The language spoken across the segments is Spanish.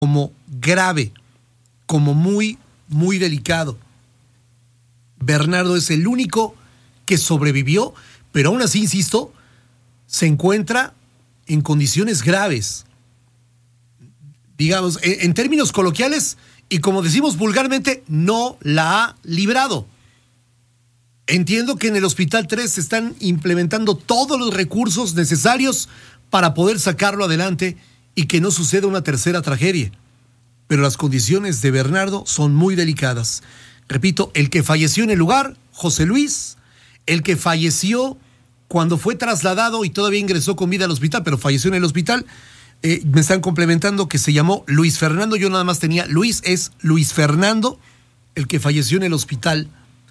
como grave, como muy, muy delicado. Bernardo es el único que sobrevivió, pero aún así, insisto, se encuentra en condiciones graves. Digamos, en términos coloquiales, y como decimos vulgarmente, no la ha librado. Entiendo que en el Hospital 3 se están implementando todos los recursos necesarios para poder sacarlo adelante y que no suceda una tercera tragedia. Pero las condiciones de Bernardo son muy delicadas. Repito, el que falleció en el lugar, José Luis, el que falleció cuando fue trasladado y todavía ingresó con vida al hospital, pero falleció en el hospital, me están complementando que se llamó Luis Fernando. Yo nada más tenía Luis, es Luis Fernando, el que falleció en el hospital.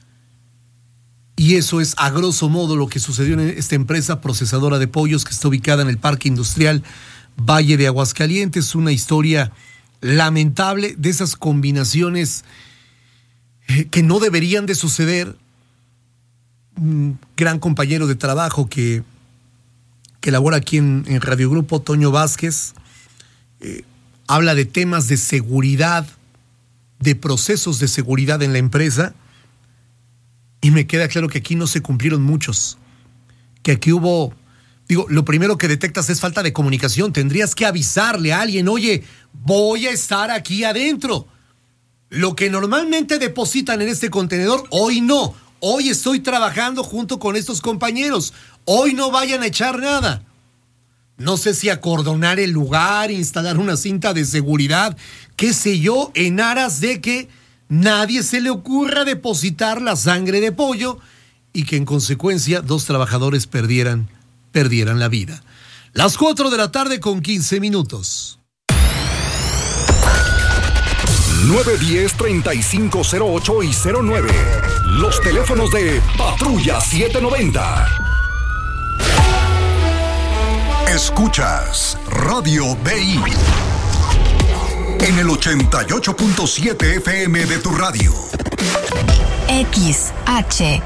Y eso es a grosso modo lo que sucedió en esta empresa procesadora de pollos que está ubicada en el Parque Industrial Valle de Aguascalientes. Una historia lamentable de esas combinaciones que no deberían de suceder. Un gran compañero de trabajo que labora aquí en Radio Grupo, Toño Vázquez, habla de temas de seguridad, de procesos de seguridad en la empresa, y me queda claro que aquí no se cumplieron muchos, que aquí hubo, lo primero que detectas es falta de comunicación. Tendrías que avisarle a alguien, oye, voy a estar aquí adentro. Lo que normalmente depositan en este contenedor, hoy no. Hoy estoy trabajando junto con estos compañeros. Hoy no vayan a echar nada. No sé si acordonar el lugar, instalar una cinta de seguridad, qué sé yo, en aras de que nadie se le ocurra depositar la sangre de pollo y que en consecuencia 2 trabajadores perdieran la vida. Las 4 de la tarde con 15 minutos. 910-3508 y 09. Los teléfonos de Patrulla 790. Escuchas Radio BI en el 88.7 FM de tu radio. XHBI.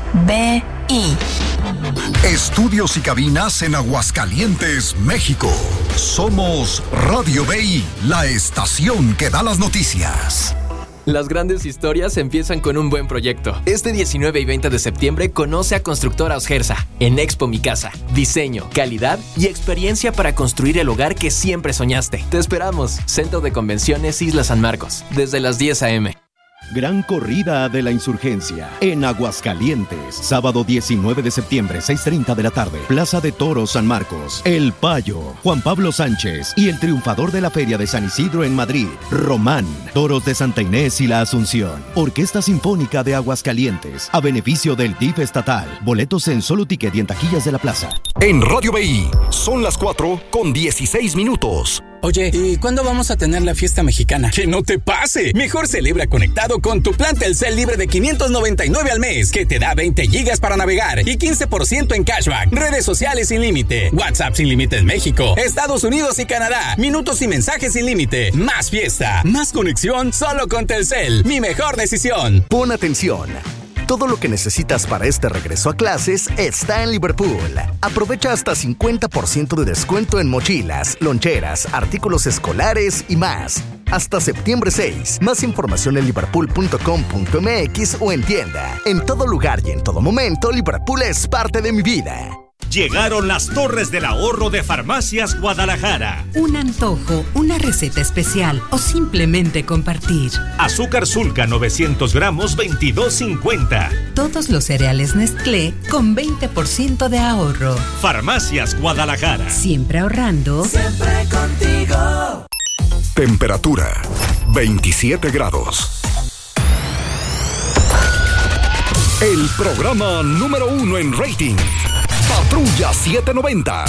Estudios y cabinas en Aguascalientes, México. Somos Radio BI, la estación que da las noticias. Las grandes historias empiezan con un buen proyecto. Este 19 y 20 de septiembre conoce a Constructora Osgersa en Expo Mi Casa. Diseño, calidad y experiencia para construir el hogar que siempre soñaste. Te esperamos. Centro de Convenciones Isla San Marcos, desde las 10 a.m. Gran Corrida de la Insurgencia en Aguascalientes, sábado 19 de septiembre, 6:30 de la tarde, Plaza de Toros San Marcos. El Payo, Juan Pablo Sánchez y el triunfador de la Feria de San Isidro en Madrid, Román. Toros de Santa Inés y la Asunción. Orquesta Sinfónica de Aguascalientes, a beneficio del DIF estatal. Boletos en Solo Ticket y en taquillas de la plaza. En Radio BI son las 4:16. Oye, ¿y cuándo vamos a tener la fiesta mexicana? ¡Que no te pase! Mejor celebra conectado con tu plan Telcel libre de 599 al mes, que te da 20 gigas para navegar y 15% en cashback, redes sociales sin límite, WhatsApp sin límite en México, Estados Unidos y Canadá, minutos y mensajes sin límite, más fiesta, más conexión solo con Telcel. Mi mejor decisión. Pon atención. Todo lo que necesitas para este regreso a clases está en Liverpool. Aprovecha hasta 50% de descuento en mochilas, loncheras, artículos escolares y más. Hasta septiembre 6. Más información en liverpool.com.mx o en tienda. En todo lugar y en todo momento, Liverpool es parte de mi vida. Llegaron las Torres del Ahorro de Farmacias Guadalajara. Un antojo, una receta especial o simplemente compartir. Azúcar Sulca 900 gramos, $22.50. Todos los cereales Nestlé con 20% de ahorro. Farmacias Guadalajara. Siempre ahorrando. Siempre contigo. Temperatura 27 grados. El programa número 1 en rating. Patrulla 790.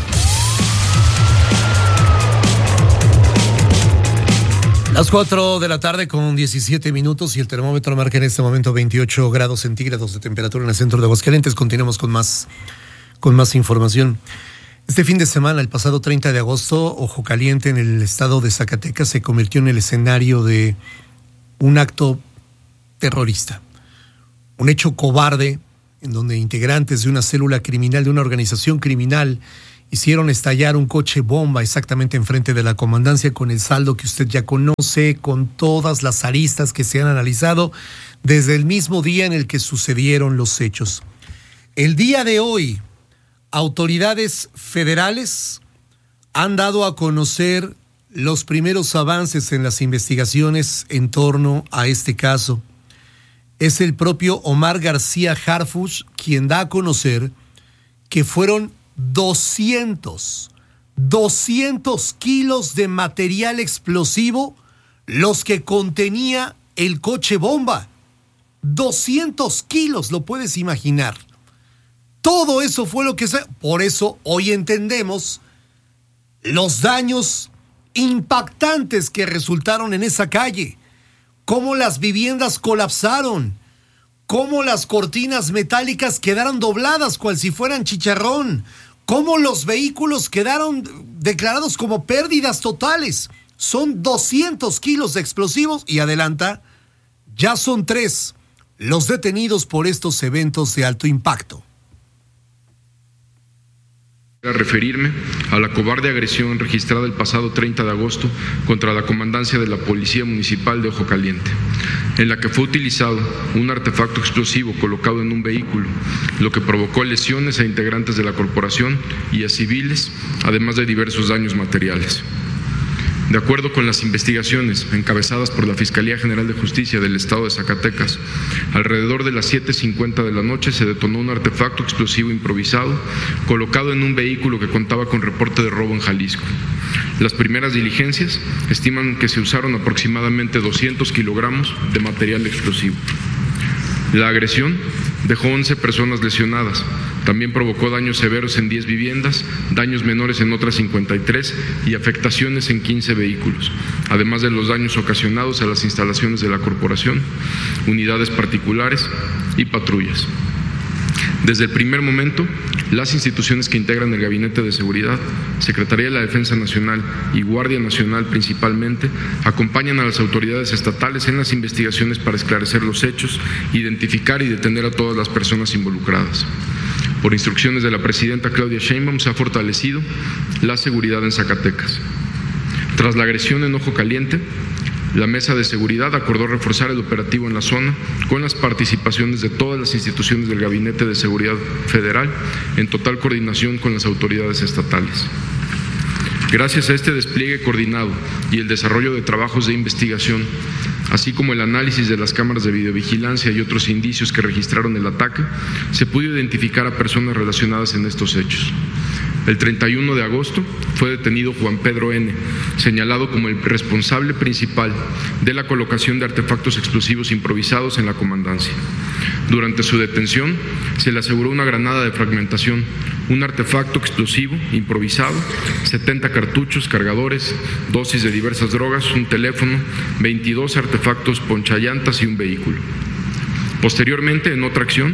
Las 4 de la tarde con 17 minutos y el termómetro marca en este momento 28 grados centígrados de temperatura en el centro de Aguascalientes. Continuamos con más información. Este fin de semana, el pasado 30 de agosto, Ojo Caliente en el estado de Zacatecas se convirtió en el escenario de un acto terrorista. Un hecho cobarde en donde integrantes de una célula criminal, de una organización criminal hicieron estallar un coche bomba exactamente enfrente de la comandancia, con el saldo que usted ya conoce, con todas las aristas que se han analizado desde el mismo día en el que sucedieron los hechos. El día de hoy, autoridades federales han dado a conocer los primeros avances en las investigaciones en torno a este caso. Es el propio Omar García Harfuch quien da a conocer que fueron 200 kilos de material explosivo los que contenía el coche bomba. 200 kilos, lo puedes imaginar. Todo eso fue lo que se... Por eso hoy entendemos los daños impactantes que resultaron en esa calle, cómo las viviendas colapsaron, cómo las cortinas metálicas quedaron dobladas cual si fueran chicharrón, cómo los vehículos quedaron declarados como pérdidas totales. Son 200 kilos de explosivos y adelanta, ya son 3 los detenidos por estos eventos de alto impacto. A referirme a la cobarde agresión registrada el pasado 30 de agosto contra la comandancia de la Policía Municipal de Ojo Caliente, en la que fue utilizado un artefacto explosivo colocado en un vehículo, lo que provocó lesiones a integrantes de la corporación y a civiles, además de diversos daños materiales. De acuerdo con las investigaciones encabezadas por la Fiscalía General de Justicia del Estado de Zacatecas, alrededor de las 7:50 de la noche se detonó un artefacto explosivo improvisado colocado en un vehículo que contaba con reporte de robo en Jalisco. Las primeras diligencias estiman que se usaron aproximadamente 200 kilogramos de material explosivo. La agresión dejó 11 personas lesionadas. También provocó daños severos en 10 viviendas, daños menores en otras 53 y afectaciones en 15 vehículos, además de los daños ocasionados a las instalaciones de la corporación, unidades particulares y patrullas. Desde el primer momento, las instituciones que integran el Gabinete de Seguridad, Secretaría de la Defensa Nacional y Guardia Nacional principalmente, acompañan a las autoridades estatales en las investigaciones para esclarecer los hechos, identificar y detener a todas las personas involucradas. Por instrucciones de la presidenta Claudia Sheinbaum se ha fortalecido la seguridad en Zacatecas. Tras la agresión en Ojo Caliente, la Mesa de Seguridad acordó reforzar el operativo en la zona con las participaciones de todas las instituciones del Gabinete de Seguridad Federal en total coordinación con las autoridades estatales. Gracias a este despliegue coordinado y el desarrollo de trabajos de investigación, así como el análisis de las cámaras de videovigilancia y otros indicios que registraron el ataque, se pudo identificar a personas relacionadas en estos hechos. El 31 de agosto fue detenido Juan Pedro N., señalado como el responsable principal de la colocación de artefactos explosivos improvisados en la comandancia. Durante su detención se le aseguró una granada de fragmentación, un artefacto explosivo improvisado, 70 cartuchos, cargadores, dosis de diversas drogas, un teléfono, 22 artefactos ponchallantas y un vehículo. Posteriormente, en otra acción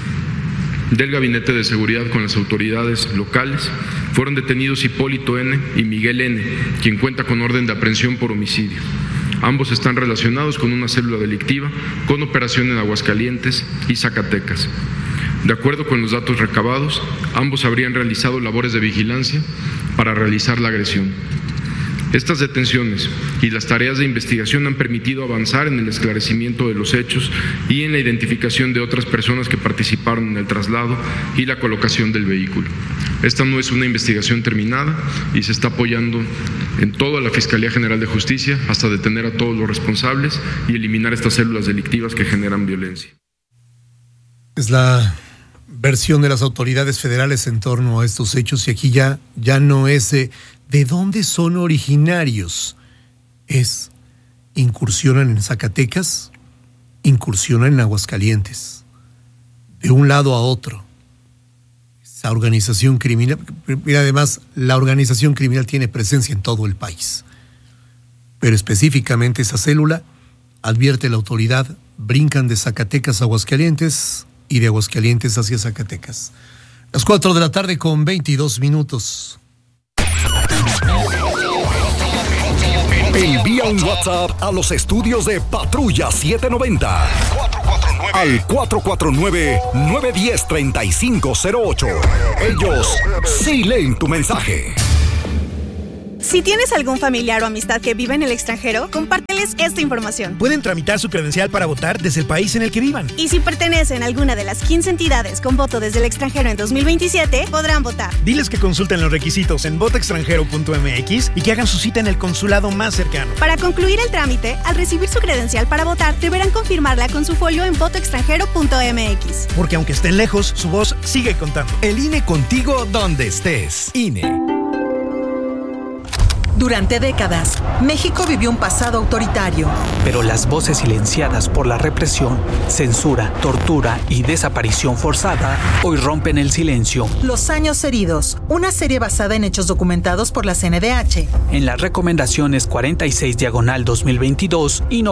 del Gabinete de Seguridad con las autoridades locales, fueron detenidos Hipólito N. y Miguel N., quien cuenta con orden de aprehensión por homicidio. Ambos están relacionados con una célula delictiva con operación en Aguascalientes y Zacatecas. De acuerdo con los datos recabados, ambos habrían realizado labores de vigilancia para realizar la agresión. Estas detenciones y las tareas de investigación han permitido avanzar en el esclarecimiento de los hechos y en la identificación de otras personas que participaron en el traslado y la colocación del vehículo. Esta no es una investigación terminada y se está apoyando en toda la Fiscalía General de Justicia hasta detener a todos los responsables y eliminar estas células delictivas que generan violencia. Es la versión de las autoridades federales en torno a estos hechos, y aquí ya no es de dónde son originarios, es incursionan en Zacatecas, incursionan en Aguascalientes, de un lado a otro. Esa organización criminal, mira, además la organización criminal tiene presencia en todo el país, pero específicamente esa célula, advierte la autoridad, brincan de Zacatecas a Aguascalientes y de Aguascalientes hacia Zacatecas. Las 4:22 p.m. Envía un WhatsApp a los estudios de Patrulla 790 al 449-910-3508. Ellos sí leen tu mensaje. Si tienes algún familiar o amistad que vive en el extranjero, compárteles esta información. Pueden tramitar su credencial para votar desde el país en el que vivan. Y si pertenecen a alguna de las 15 entidades con voto desde el extranjero en 2027, podrán votar. Diles que consulten los requisitos en votoextranjero.mx y que hagan su cita en el consulado más cercano. Para concluir el trámite, al recibir su credencial para votar, deberán confirmarla con su folio en votoextranjero.mx. Porque aunque estén lejos, su voz sigue contando. El INE contigo donde estés. INE. Durante décadas, México vivió un pasado autoritario. Pero las voces silenciadas por la represión, censura, tortura y desaparición forzada hoy rompen el silencio. Los años heridos, una serie basada en hechos documentados por la CNDH. En las recomendaciones 46/2022 y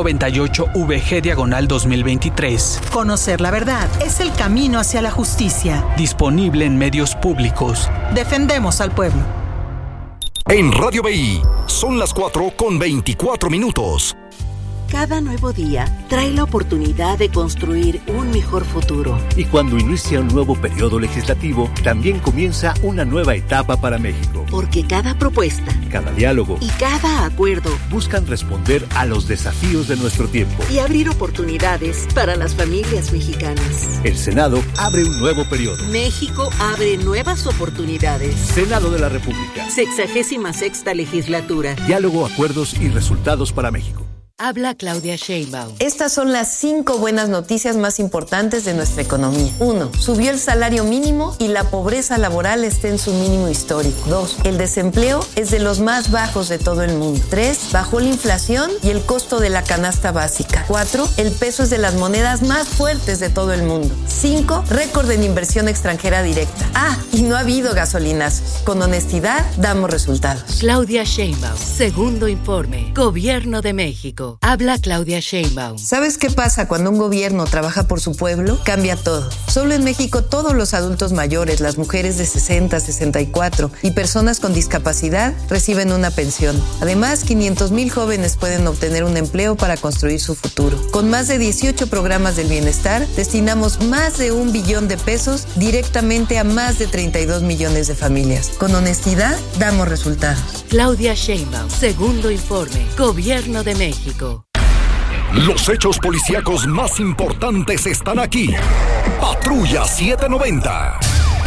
98-VG/2023. Conocer la verdad es el camino hacia la justicia. Disponible en medios públicos. Defendemos al pueblo. En Radio BI son las 4:24. Cada nuevo día trae la oportunidad de construir un mejor futuro. Y cuando inicia un nuevo periodo legislativo, también comienza una nueva etapa para México. Porque cada propuesta, cada diálogo y cada acuerdo buscan responder a los desafíos de nuestro tiempo y abrir oportunidades para las familias mexicanas. El Senado abre un nuevo periodo. México abre nuevas oportunidades. Senado de la República. 66ª legislatura. Diálogo, acuerdos y resultados para México. Habla Claudia Sheinbaum. Estas son las 5 buenas noticias más importantes de nuestra economía. 1. Subió el salario mínimo y la pobreza laboral está en su mínimo histórico. 2. El desempleo es de los más bajos de todo el mundo. 3. Bajó la inflación y el costo de la canasta básica. 4. El peso es de las monedas más fuertes de todo el mundo. 5. Récord en inversión extranjera directa. Y no ha habido gasolinazos. Con honestidad, damos resultados. Claudia Sheinbaum. Segundo informe. Gobierno de México. Habla Claudia Sheinbaum. ¿Sabes qué pasa cuando un gobierno trabaja por su pueblo? Cambia todo. Solo en México todos los adultos mayores, las mujeres de 60, 64 y personas con discapacidad reciben una pensión. Además, 500,000 jóvenes pueden obtener un empleo para construir su futuro. Con más de 18 programas del bienestar, destinamos más de 1 billón de pesos directamente a más de 32 millones de familias. Con honestidad, damos resultados. Claudia Sheinbaum. Segundo informe. Gobierno de México. Los hechos policíacos más importantes están aquí. Patrulla 790.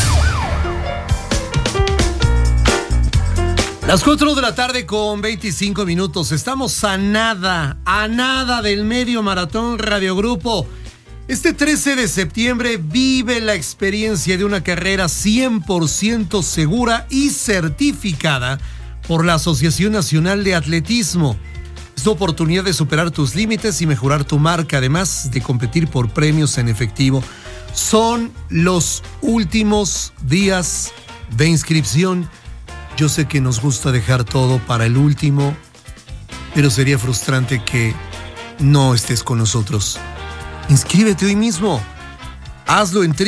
Las 4 de la tarde con 25 minutos. Estamos a nada del medio maratón Radiogrupo. Este 13 de septiembre vive la experiencia de una carrera 100% segura y certificada por la Asociación Nacional de Atletismo. Es tu oportunidad de superar tus límites y mejorar tu marca, además de competir por premios en efectivo. Son los últimos días de inscripción. Yo sé que nos gusta dejar todo para el último, pero sería frustrante que no estés con nosotros. Inscríbete hoy mismo. Hazlo en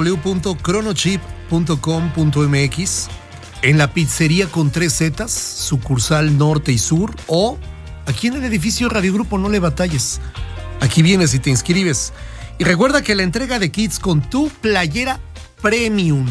www.chronochip.com.mx, en la pizzería con 3 Zetas, sucursal norte y sur, o aquí en el edificio Radiogrupo. No le batalles. Aquí vienes y te inscribes. Y recuerda que la entrega de kits con tu playera premium,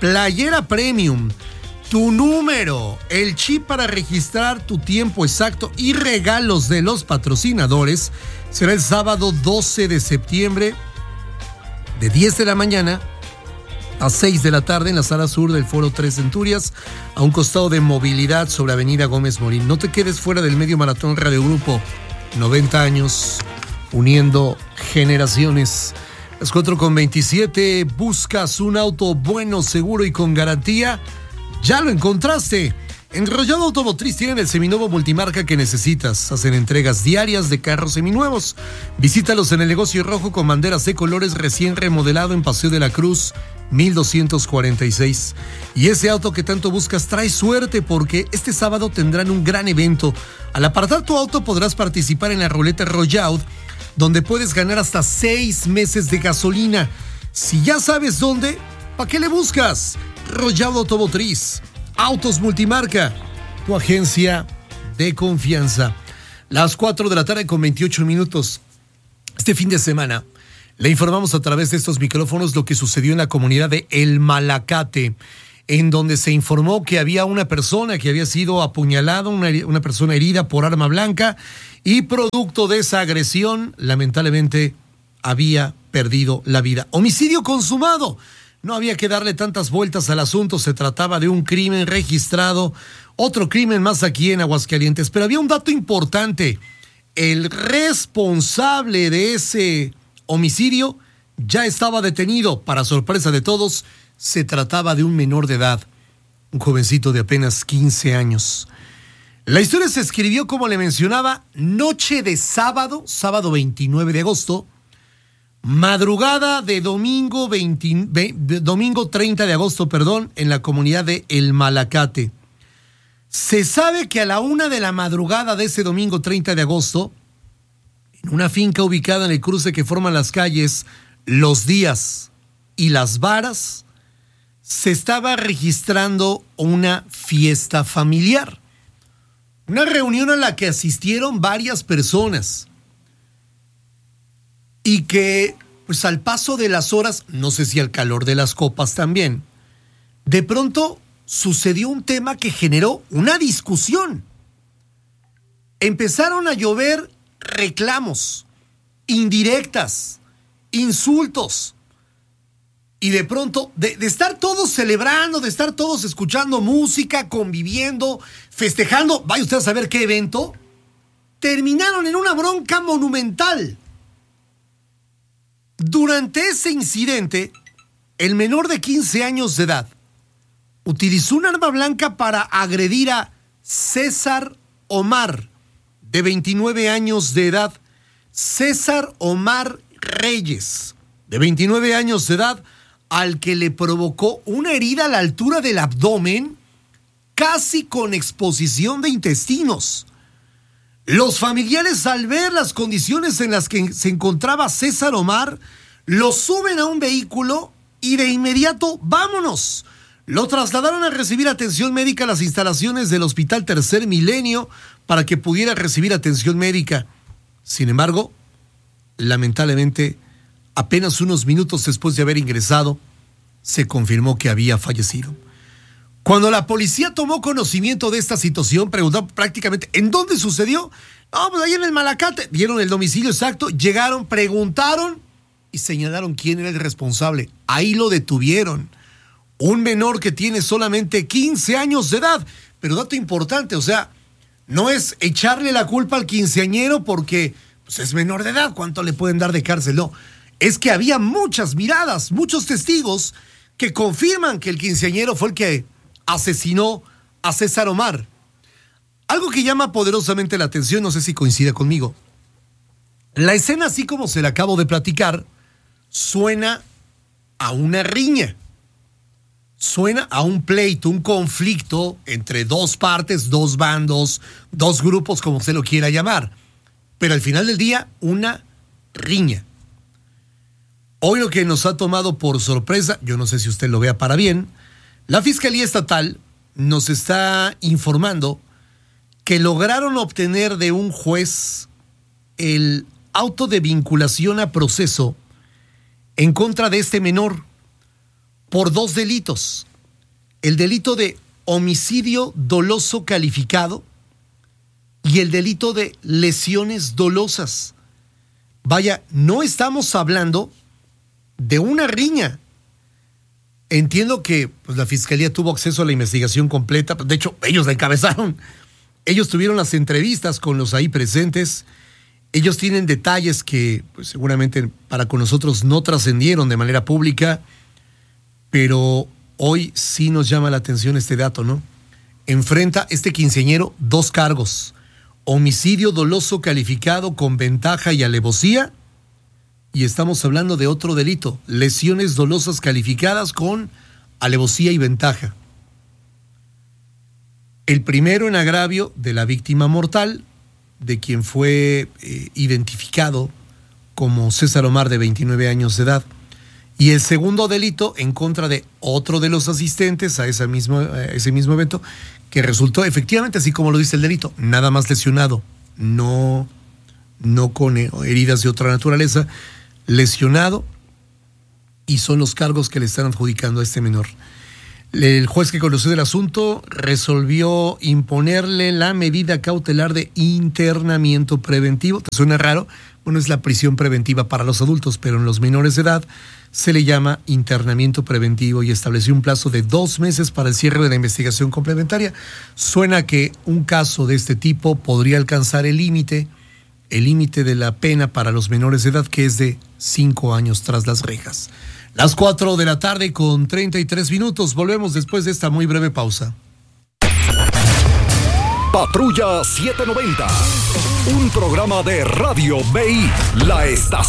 tu número, el chip para registrar tu tiempo exacto y regalos de los patrocinadores será el sábado 12 de septiembre de 10 de la mañana a 6 de la tarde en la sala sur del Foro 3 Centurias, a un costado de Movilidad sobre Avenida Gómez Morín. No te quedes fuera del medio maratón Radiogrupo. 90 años uniendo generaciones. Las 4:27. ¿Buscas un auto bueno, seguro y con garantía? ¡Ya lo encontraste! En Rollado Automotriz tienen el seminuevo multimarca que necesitas. Hacen entregas diarias de carros seminuevos. Visítalos en el negocio rojo con banderas de colores, recién remodelado en Paseo de la Cruz 1246. Y ese auto que tanto buscas trae suerte, porque este sábado tendrán un gran evento. Al apartar tu auto podrás participar en la ruleta Rollado, donde puedes ganar hasta 6 meses de gasolina. Si ya sabes dónde, ¿para qué le buscas? Rollado Automotriz, autos multimarca, tu agencia de confianza. Las 4 de la tarde con 28 minutos. Este fin de semana le informamos a través de estos micrófonos lo que sucedió en la comunidad de El Malacate, en donde se informó que había una persona que había sido apuñalada, una persona herida por arma blanca, y producto de esa agresión, lamentablemente, había perdido la vida. Homicidio consumado. No había que darle tantas vueltas al asunto, se trataba de un crimen registrado, otro crimen más aquí en Aguascalientes, pero había un dato importante. El responsable de ese homicidio ya estaba detenido. Para sorpresa de todos, se trataba de un menor de edad, un jovencito de apenas 15 años. La historia se escribió, como le mencionaba, noche de sábado 29 de agosto, madrugada de domingo 30 de agosto, en la comunidad de El Malacate. Se sabe que a la 1 de la madrugada de ese domingo 30 de agosto, en una finca ubicada en el cruce que forman las calles Los Díaz y Las Varas, se estaba registrando una fiesta familiar. Una reunión a la que asistieron varias personas. Y que, pues al paso de las horas, no sé si al calor de las copas también, de pronto sucedió un tema que generó una discusión. Empezaron a llover reclamos, indirectas, insultos. Y de pronto, de estar todos celebrando, de estar todos escuchando música, conviviendo, festejando, vaya usted a saber qué evento, terminaron en una bronca monumental. Durante ese incidente, el menor de 15 años de edad utilizó un arma blanca para agredir a César Omar, de 29 años de edad. César Omar Reyes, de 29 años de edad, al que le provocó una herida a la altura del abdomen, casi con exposición de intestinos. Los familiares, al ver las condiciones en las que se encontraba César Omar, lo suben a un vehículo y de inmediato, ¡vámonos! Lo trasladaron a recibir atención médica a las instalaciones del Hospital Tercer Milenio para que pudiera recibir atención médica. Sin embargo, lamentablemente, apenas unos minutos después de haber ingresado, se confirmó que había fallecido. Cuando la policía tomó conocimiento de esta situación, preguntó prácticamente ¿en dónde sucedió? No, pues ahí en El Malacate. Dieron el domicilio exacto, llegaron, preguntaron y señalaron quién era el responsable. Ahí lo detuvieron. Un menor que tiene solamente 15 años de edad. Pero dato importante, o sea, no es echarle la culpa al quinceañero porque pues, es menor de edad, ¿cuánto le pueden dar de cárcel? No, es que había muchas miradas, muchos testigos que confirman que el quinceañero fue el que asesinó a César Omar. Algo que llama poderosamente la atención, no sé si coincide conmigo. La escena, así como se la acabo de platicar, suena a una riña. Suena a un pleito, un conflicto entre dos partes, dos bandos, dos grupos, como se lo quiera llamar. Pero al final del día, una riña. Hoy lo que nos ha tomado por sorpresa, yo no sé si usted lo vea para bien, la Fiscalía Estatal nos está informando que lograron obtener de un juez el auto de vinculación a proceso en contra de este menor por 2 delitos. El delito de homicidio doloso calificado y el delito de lesiones dolosas. Vaya, no estamos hablando de una riña. Entiendo que pues, la Fiscalía tuvo acceso a la investigación completa. De hecho, ellos la encabezaron. Ellos tuvieron las entrevistas con los ahí presentes. Ellos tienen detalles que pues, seguramente para con nosotros no trascendieron de manera pública, pero hoy sí nos llama la atención este dato, ¿no? Enfrenta este quinceañero 2 cargos: homicidio doloso calificado con ventaja y alevosía, y estamos hablando de otro delito, lesiones dolosas calificadas con alevosía y ventaja. El primero en agravio de la víctima mortal, de quien fue identificado como César Omar, de 29 años de edad. Y el segundo delito en contra de otro de los asistentes a ese mismo evento, que resultó efectivamente, así como lo dice el delito, nada más lesionado, no con heridas de otra naturaleza, lesionado, y son los cargos que le están adjudicando a este menor. El juez que conoció el asunto resolvió imponerle la medida cautelar de internamiento preventivo. ¿Te suena raro? Bueno, es la prisión preventiva para los adultos, pero en los menores de edad se le llama internamiento preventivo, y estableció un plazo de 2 meses para el cierre de la investigación complementaria. Suena que un caso de este tipo podría alcanzar el límite de la pena para los menores de edad, que es de 5 años tras las rejas. Las 4 de la tarde con 33 minutos. Volvemos después de esta muy breve pausa. Patrulla 790, un programa de Radio BI, la estación